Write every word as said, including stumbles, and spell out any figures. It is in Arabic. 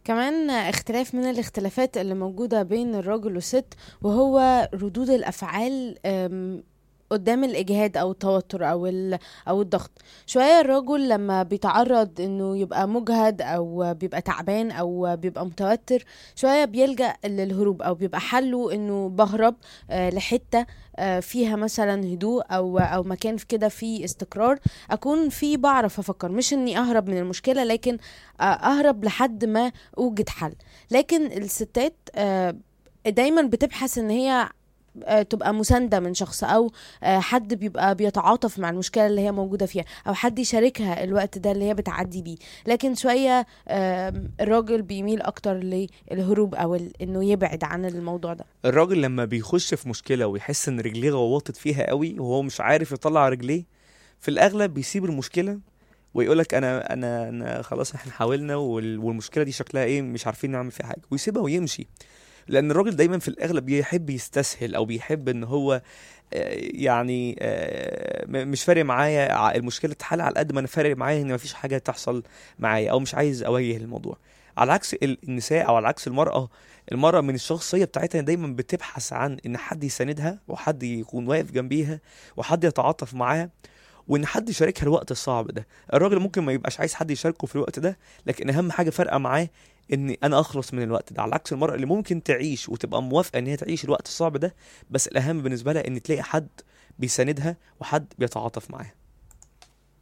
كمان اختلاف من الاختلافات اللي موجودة بين الراجل والست، وهو ردود الأفعال أم، قدام الإجهاد أو التوتر أو ال- أو الضغط. شوية الرجل لما بيتعرض إنه يبقى مجهد أو بيبقى تعبان أو بيبقى متوتر، شوية بيلجأ للهروب أو بيبقى حله إنه بهرب آه، لحتة آه، فيها مثلا هدوء أو أو مكان في كده فيه استقرار، أكون فيه بعرف أفكر، مش إني أهرب من المشكلة، لكن آه، أهرب لحد ما اوجد حل. لكن الستات آه، دايما بتبحث ان هي آه، تبقى مساندة من شخص، او آه، حد بيبقى بيتعاطف مع المشكلة اللي هي موجودة فيها، او حد يشاركها الوقت ده اللي هي بتعدي بيه. لكن شوية آم، الراجل بيميل اكتر للهروب او ال- انه يبعد عن الموضوع ده. الراجل لما بيخش في مشكلة ويحس ان رجليه غوطت فيها قوي وهو مش عارف يطلع رجليه، في الاغلب بيسيب المشكلة ويقولك انا انا انا خلاص احنا حاولنا وال- والمشكلة دي شكلها ايه، مش عارفين نعمل فيها حاجة، ويسيبها ويمشي. لان الراجل دايما في الاغلب بيحب يستسهل او بيحب ان هو آه، يعني آه، م- مش فارق معايا ع- المشكله تتحل على قد ما انا فارق معايا ان مفيش حاجه تحصل معايا، او مش عايز اواجه الموضوع. على عكس ال- النساء او على عكس المراه، المراه من الشخصيه بتاعتها دايما بتبحث عن ان حد يساندها وحد يكون واقف جنبيها وحد يتعاطف معاها وان حد يشاركها الوقت الصعب ده. الراجل ممكن ما يبقاش عايز حد يشاركه في الوقت ده، لكن اهم حاجه فارقه معاه ان انا اخلص من الوقت ده، على عكس المرأة اللي ممكن تعيش وتبقى موافقة ان هي تعيش الوقت الصعب ده، بس الاهم بالنسبة لها ان تلاقي حد بيساندها وحد بيتعاطف معاها.